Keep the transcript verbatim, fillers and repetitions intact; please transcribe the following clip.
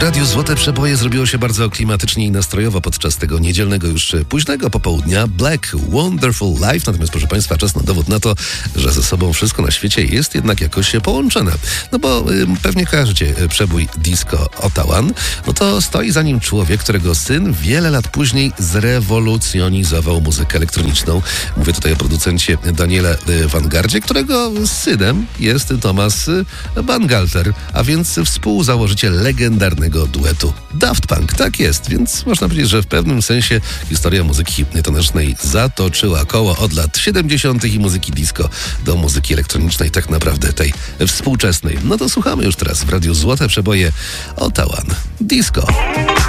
radiu Złote Przeboje zrobiło się bardzo klimatycznie i nastrojowo podczas tego niedzielnego już późnego popołudnia. Black Wonderful Life. Natomiast, proszę Państwa, czas na dowód na to, że ze sobą wszystko na świecie jest jednak jakoś połączone. No bo y, pewnie kojarzycie przebój disco Otawan. No to stoi za nim człowiek, którego syn wiele lat później zrewolucjonizował muzykę elektroniczną. Mówię tutaj o producencie Daniele Vangardzie, którego synem jest Thomas Bangalter, a więc współzałożyciel legendarnego duetu Daft Punk. Tak jest, więc można powiedzieć, że w pewnym sensie historia muzyki tanecznej zatoczyła koło od lat siedemdziesiątych i muzyki disco do muzyki elektronicznej, tak naprawdę tej współczesnej. No to słuchamy już teraz w radiu Złote Przeboje Otawan Disco.